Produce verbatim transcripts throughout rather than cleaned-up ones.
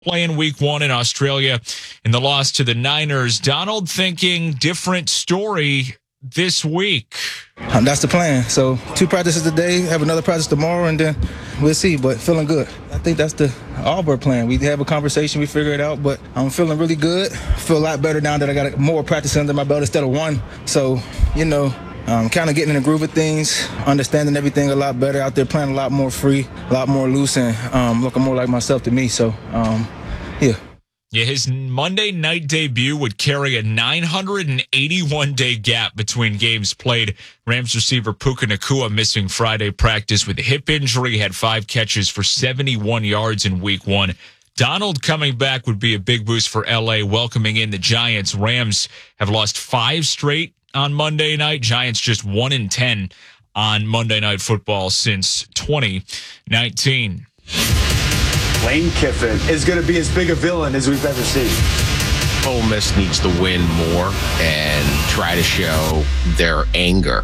playing week one in Australia in the loss to the Niners. Donald thinking different story this week. Um, that's the plan. So two practices today, have another practice tomorrow, and then we'll see, but feeling good. I think that's the Auburn plan. We have a conversation, we figure it out, but I'm feeling really good. Feel a lot better now that I got more practice under my belt instead of one. So, you know, um, kind of getting in the groove of things, understanding everything a lot better, out there playing a lot more free, a lot more loose, and um, looking more like myself to me. So, um, yeah. Yeah, his Monday night debut would carry a nine hundred eighty-one day gap between games played. Rams receiver Puka Nacua missing Friday practice with a hip injury, had five catches for seventy-one yards in week one. Donald coming back would be a big boost for L A, welcoming in the Giants. Rams have lost five straight on Monday night. Giants just one and ten on Monday Night Football since twenty nineteen. Lane Kiffin is going to be as big a villain as we've ever seen. Ole Miss needs to win more and try to show their anger.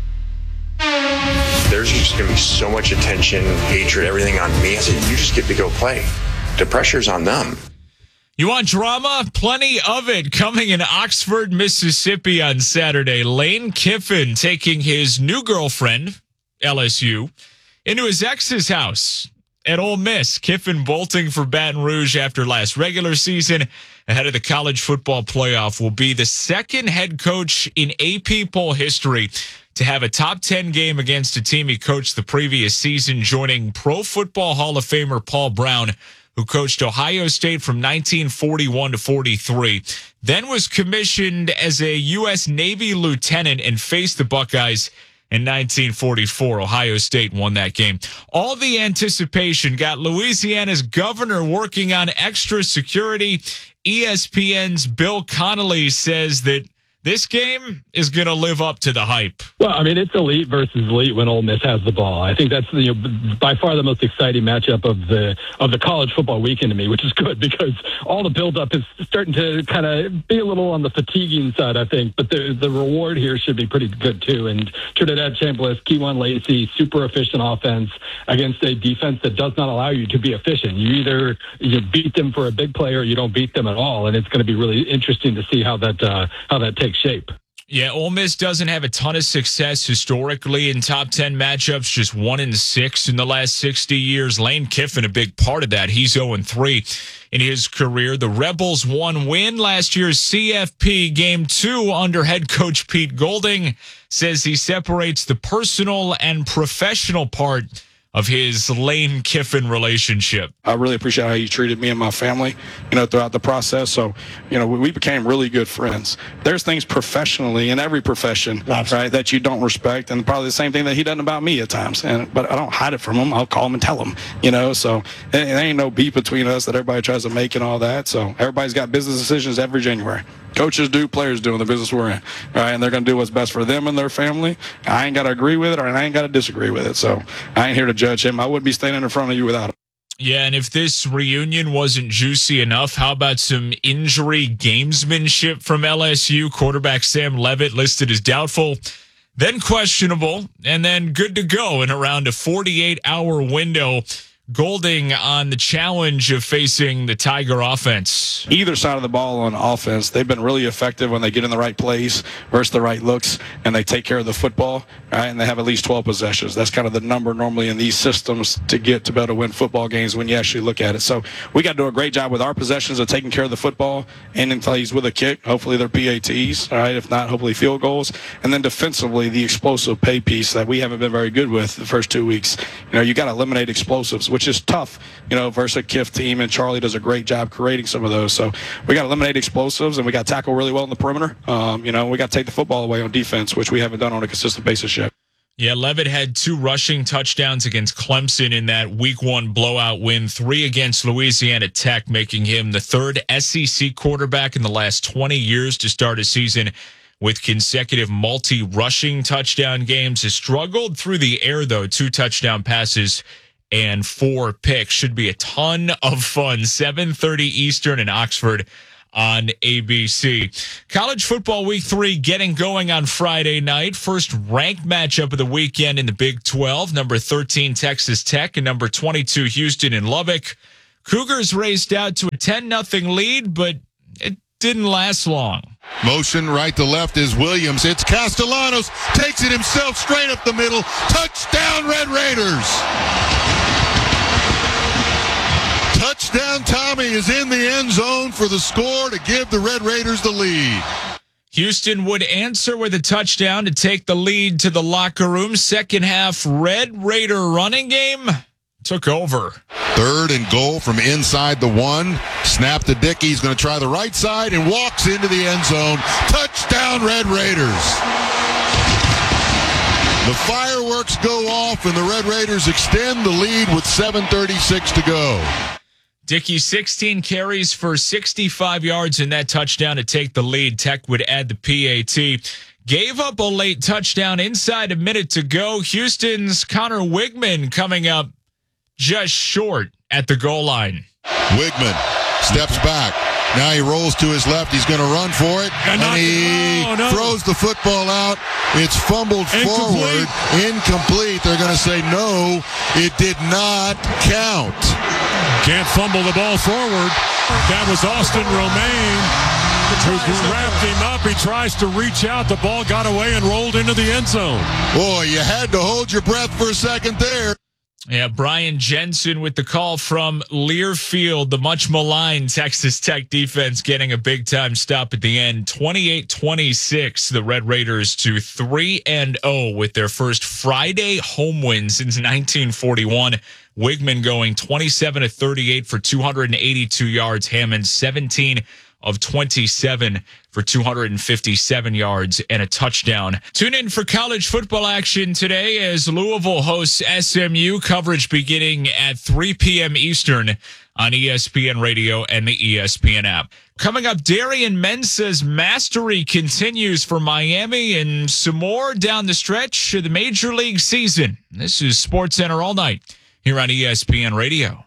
There's just going to be so much attention, hatred, everything on me. I said, you just get to go play. The pressure's on them. You want drama? Plenty of it coming in Oxford, Mississippi on Saturday. Lane Kiffin taking his new girlfriend, L S U, into his ex's house at Ole Miss. Kiffin bolting for Baton Rouge after last regular season ahead of the college football playoff will be the second head coach in A P poll history to have a top ten game against a team he coached the previous season, joining Pro Football Hall of Famer Paul Brown, who coached Ohio State from nineteen forty-one to forty-three, then was commissioned as a U S Navy lieutenant and faced the Buckeyes in nineteen forty-four. Ohio State won that game. All the anticipation got Louisiana's governor working on extra security. E S P N's Bill Connolly says that this game is going to live up to the hype. Well, I mean, it's elite versus elite when Ole Miss has the ball. I think that's, you know, by far the most exciting matchup of the of the college football weekend to me, which is good because all the buildup is starting to kind of be a little on the fatiguing side, I think. But the the reward here should be pretty good, too. And Trinidad Chambliss, Keywan Lacey, super efficient offense against a defense that does not allow you to be efficient. You either you beat them for a big play or you don't beat them at all. And it's going to be really interesting to see how that uh, how that takes shape. Yeah, Ole Miss doesn't have a ton of success historically in top ten matchups, just one and six in the last sixty years. Lane Kiffin, a big part of that. He's oh and three in his career. The Rebels won win last year's C F P game two under head coach Pete Golding. Says he separates the personal and professional part of his Lane Kiffin relationship. I really appreciate how you treated me and my family, you know, throughout the process. So, you know, we became really good friends. There's things professionally in every profession, Absolutely. right, that you don't respect, and probably the same thing that he doesn't about me at times. And but I don't hide it from him. I'll call him and tell him, you know. So there ain't no beef between us that everybody tries to make and all that. So everybody's got business decisions every January. Coaches do, players do in the business we're in, right? And they're going to do what's best for them and their family. I ain't got to agree with it, or I ain't got to disagree with it. So I ain't here to judge him. I wouldn't be standing in front of you without him. Yeah, and if this reunion wasn't juicy enough, how about some injury gamesmanship from L S U? Quarterback Sam Levitt listed as doubtful, then questionable, and then good to go in around a forty-eight hour window. Golding on the challenge of facing the Tiger offense. Either side of the ball on offense, they've been really effective when they get in the right place versus the right looks, and they take care of the football, right? And they have at least twelve possessions. That's kind of the number normally in these systems to get to be able to win football games when you actually look at it. So we got to do a great job with our possessions of taking care of the football, and in plays with a kick. Hopefully they're P A Ts, all right? If not, hopefully field goals. And then defensively, the explosive pay piece that we haven't been very good with the first two weeks. You know, you got to eliminate explosives, which is tough, you know, versus a Kiff team, and Charlie does a great job creating some of those. So we got to eliminate explosives, and we got to tackle really well in the perimeter. Um, you know, we got to take the football away on defense, which we haven't done on a consistent basis yet. Yeah, Levitt had two rushing touchdowns against Clemson in that week one blowout win, three against Louisiana Tech, making him the third S E C quarterback in the last twenty years to start a season with consecutive multi-rushing touchdown games. Has struggled through the air, though, two touchdown passes and four picks. Should be a ton of fun. seven thirty Eastern in Oxford on A B C. College football week three getting going on Friday night. First ranked matchup of the weekend in the Big twelve. Number thirteen Texas Tech and number twenty-two Houston and Lubbock. Cougars raced out to a ten nothing lead, but it didn't last long. Motion right to left is Williams. It's Castellanos. Takes it himself straight up the middle. Touchdown, Red Raiders. Touchdown Tommy is in the end zone for the score to give the Red Raiders the lead. Houston would answer with a touchdown to take the lead to the locker room. Second half, Red Raider running game took over. Third and goal from inside the one. Snap to Dickey. He's going to try the right side and walks into the end zone. Touchdown, Red Raiders. The fireworks go off, and the Red Raiders extend the lead with seven thirty-six to go. Dickey, sixteen carries for sixty-five yards in that touchdown to take the lead. Tech would add the P A T. Gave up a late touchdown inside a minute to go. Houston's Connor Wigman coming up just short at the goal line. Wigman steps back. Now he rolls to his left. He's going to run for it. And he oh, no. throws the football out. It's fumbled Incomplete. forward. Incomplete. They're going to say, no, it did not count. Can't fumble the ball forward. That was Austin Romaine who wrapped him up. He tries to reach out. The ball got away and rolled into the end zone. Boy, you had to hold your breath for a second there. Yeah, Brian Jensen with the call from Learfield, the much maligned Texas Tech defense getting a big-time stop at the end. twenty-eight twenty-six, the Red Raiders to three and oh with their first Friday home win since nineteen forty-one. Wigman going twenty-seven of thirty-eight for two hundred eighty-two yards. Hammond seventeen of twenty-seven for two hundred fifty-seven yards and a touchdown. Tune in for college football action today as Louisville hosts S M U. Coverage beginning at three p.m. Eastern on E S P N Radio and the E S P N app. Coming up, Darian Mensah's mastery continues for Miami and some more down the stretch of the Major League season. This is SportsCenter All Night here on E S P N Radio.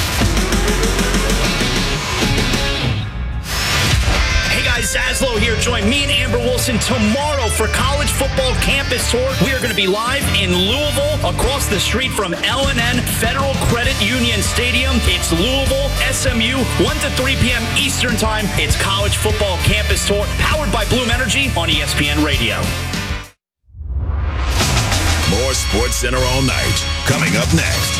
Zaslow here. Join me and Amber Wilson tomorrow for College Football Campus Tour. We are going to be live in Louisville, across the street from L N N Federal Credit Union Stadium. It's Louisville, S M U, one to three p.m. Eastern Time. It's College Football Campus Tour, powered by Bloom Energy on E S P N Radio. More SportsCenter All Night coming up next.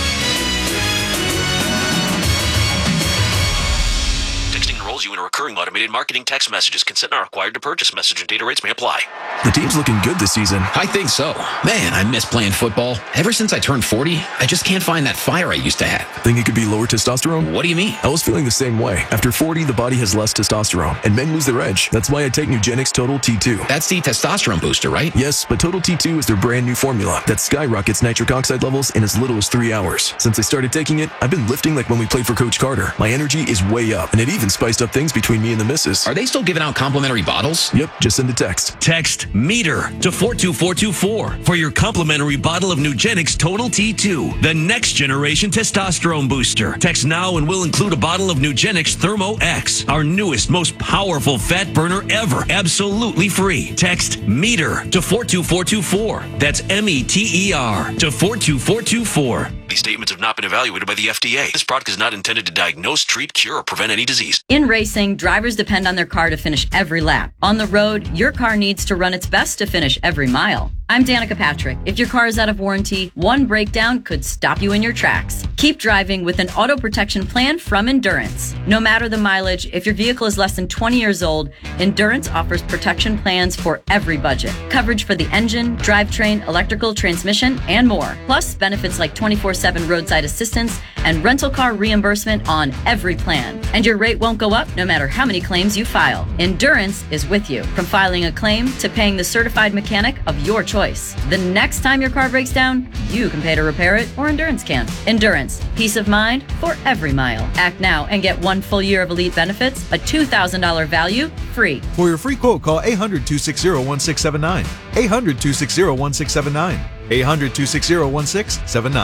You in a recurring automated marketing text messages. Consent not required to purchase. Message and data rates may apply. The team's looking good this season. I think so. Man, I miss playing football. Ever since I turned forty, I just can't find that fire I used to have. Think it could be lower testosterone? What do you mean? I was feeling the same way. After forty, the body has less testosterone, and men lose their edge. That's why I take Nugenix Total T two. That's the testosterone booster, right? Yes, but Total T two is their brand new formula that skyrockets nitric oxide levels in as little as three hours. Since I started taking it, I've been lifting like when we played for Coach Carter. My energy is way up, and it even spiced up things between me and the missus. Are they still giving out complimentary bottles? Yep, just send a text. Text METER to four two four two four for your complimentary bottle of Nugenix Total T two, the next generation testosterone booster. Text now and we'll include a bottle of Nugenix Thermo X, our newest, most powerful fat burner ever, absolutely free. Text METER to four two four two four. That's M E T E R to four two four two four. These statements have not been evaluated by the F D A. This product is not intended to diagnose, treat, cure, or prevent any disease. In racing, drivers depend on their car to finish every lap. On the road, your car needs to run its best to finish every mile. I'm Danica Patrick. If your car is out of warranty, one breakdown could stop you in your tracks. Keep driving with an auto protection plan from Endurance. No matter the mileage, if your vehicle is less than twenty years old, Endurance offers protection plans for every budget. Coverage for the engine, drivetrain, electrical, transmission, and more. Plus, benefits like twenty-four seven roadside assistance and rental car reimbursement on every plan. And your rate won't go up no matter how many claims you file. Endurance is with you, from filing a claim to paying the certified mechanic of your choice. The next time your car breaks down, you can pay to repair it, or Endurance can. Endurance, peace of mind for every mile. Act now and get one full year of elite benefits, a two thousand dollars value, free. For your free quote, call eight hundred, two six zero, one six seven nine. eight hundred, two six zero, one six seven nine. eight hundred, two six zero, one six seven nine.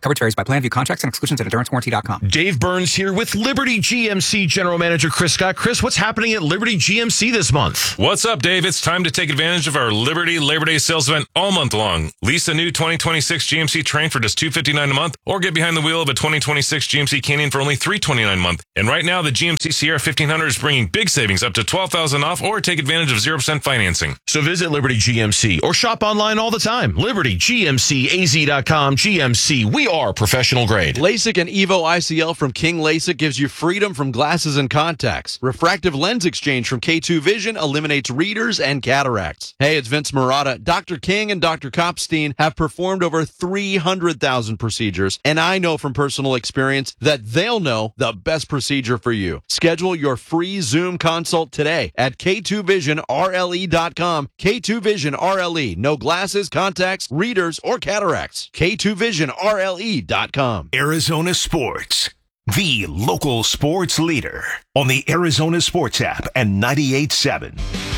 Coverage varies by plan. View contracts and exclusions at endurance warranty dot com. Dave Burns here with Liberty G M C General Manager Chris Scott. Chris, what's happening at Liberty G M C this month? What's up, Dave? It's time to take advantage of our Liberty Labor Day sales event all month long. Lease a new twenty twenty-six G M C Train for just two hundred fifty-nine dollars a month, or get behind the wheel of a twenty twenty-six G M C Canyon for only three hundred twenty-nine dollars a month. And right now, the G M C Sierra fifteen hundred is bringing big savings up to twelve thousand dollars off, or take advantage of zero percent financing. So visit Liberty G M C or shop online all the time. Liberty G M C A Z dot com. G M C, we are professional grade. LASIK and EVO I C L from King LASIK gives you freedom from glasses and contacts. Refractive lens exchange from K two Vision eliminates readers and cataracts. Hey, it's Vince Marotta. Doctor King and Doctor Kopstein have performed over three hundred thousand procedures, and I know from personal experience that they'll know the best procedure for you. Schedule your free Zoom consult today at K two vision R L E dot com. K two Vision R L E. No glasses, contacts, readers, or cataracts. K two vision R L E dot com. Arizona Sports, the local sports leader on the Arizona Sports app and ninety-eight point seven.